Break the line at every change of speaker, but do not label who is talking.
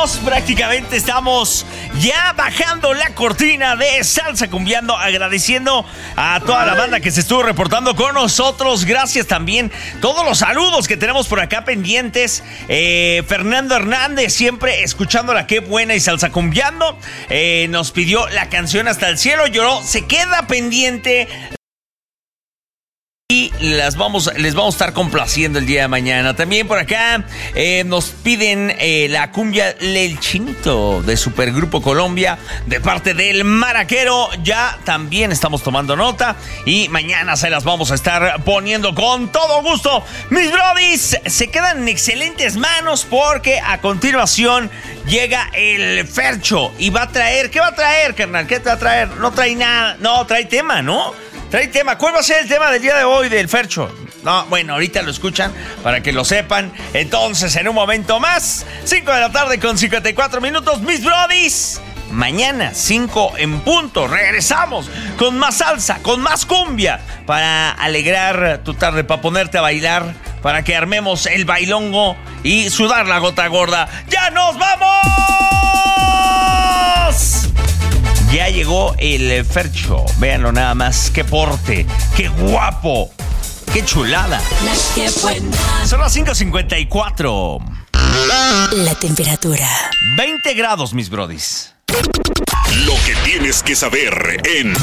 Prácticamente estamos ya bajando la cortina de Salsa Cumbiando, agradeciendo a toda la banda que se estuvo reportando con nosotros. Gracias también todos los saludos que tenemos por acá pendientes. Fernando Hernández, siempre escuchándola, qué buena, y Salsa Cumbiando. Nos pidió la canción Hasta el Cielo Lloró. Se queda pendiente y les vamos a estar complaciendo el día de mañana. También por acá nos piden la cumbia El Chinito de Supergrupo Colombia de parte del Maraquero. Ya también estamos tomando nota y mañana se las vamos a estar poniendo con todo gusto. Mis brodis se quedan en excelentes manos porque a continuación llega el Fercho y va a traer... ¿Qué va a traer, carnal? ¿Qué te va a traer? No trae nada. No, trae tema, ¿no? Trae tema. ¿Cuál va a ser el tema del día de hoy del Fercho? No, bueno, ahorita lo escuchan para que lo sepan. Entonces, en un momento más, 5 de la tarde con 54 minutos, mis brodis. Mañana, 5 en punto, regresamos con más salsa, con más cumbia, para alegrar tu tarde, para ponerte a bailar, para que armemos el bailongo y sudar la gota gorda. ¡Ya nos vamos! Ya llegó el Fercho. Véanlo nada más. ¡Qué porte! ¡Qué guapo! ¡Qué chulada! Son las 5:54.
La temperatura.
20 grados, mis brodis.
Lo que tienes que saber en